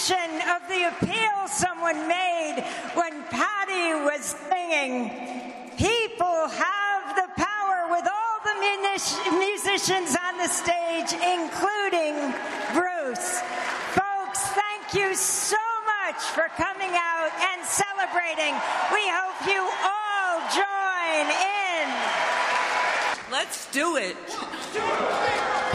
recognition of the appeal someone made when Patty was singing, "People have the power," with all the musicians on the stage, including Bruce. Folks, thank you so much for coming out and celebrating. We hope you all join in. Let's do it.